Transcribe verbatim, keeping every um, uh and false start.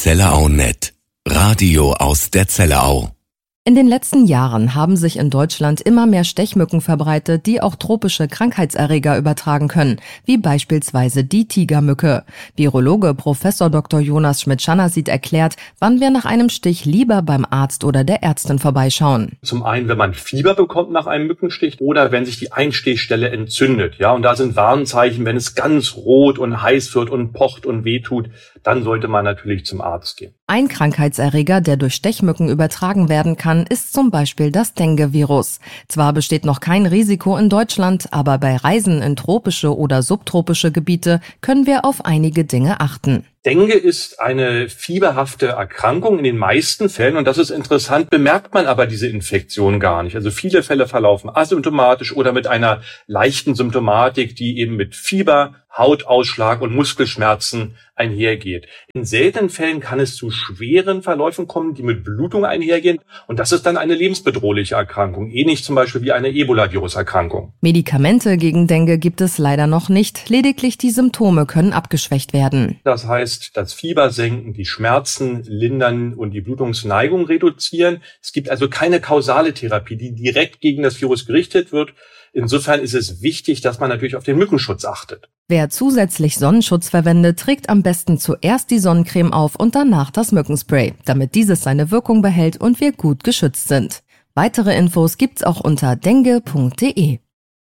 Zellerau Punkt net. Radio aus der Zellerau. In den letzten Jahren haben sich in Deutschland immer mehr Stechmücken verbreitet, die auch tropische Krankheitserreger übertragen können, wie beispielsweise die Tigermücke. Virologe Professor Doktor Jonas Schmidt-Schanasit erklärt, wann wir nach einem Stich lieber beim Arzt oder der Ärztin vorbeischauen. Zum einen, wenn man Fieber bekommt nach einem Mückenstich oder wenn sich die Einstichstelle entzündet. Ja, und da sind Warnzeichen, wenn es ganz rot und heiß wird und pocht und wehtut, dann sollte man natürlich zum Arzt gehen. Ein Krankheitserreger, der durch Stechmücken übertragen werden kann, ist zum Beispiel das Dengue-Virus. Zwar besteht noch kein Risiko in Deutschland, aber bei Reisen in tropische oder subtropische Gebiete können wir auf einige Dinge achten. Dengue ist eine fieberhafte Erkrankung in den meisten Fällen und das ist interessant, bemerkt man aber diese Infektion gar nicht. Also viele Fälle verlaufen asymptomatisch oder mit einer leichten Symptomatik, die eben mit Fieber, Hautausschlag und Muskelschmerzen einhergeht. In seltenen Fällen kann es zu schweren Verläufen kommen, die mit Blutung einhergehen und das ist dann eine lebensbedrohliche Erkrankung, ähnlich zum Beispiel wie eine Ebola-Virus-Erkrankung. Medikamente gegen Dengue gibt es leider noch nicht, lediglich die Symptome können abgeschwächt werden. Das heißt, das Fieber senken, die Schmerzen lindern und die Blutungsneigung reduzieren. Es gibt also keine kausale Therapie, die direkt gegen das Virus gerichtet wird. Insofern ist es wichtig, dass man natürlich auf den Mückenschutz achtet. Wer zusätzlich Sonnenschutz verwendet, trägt am besten zuerst die Sonnencreme auf und danach das Mückenspray, damit dieses seine Wirkung behält und wir gut geschützt sind. Weitere Infos gibt's auch unter dengue punkt de.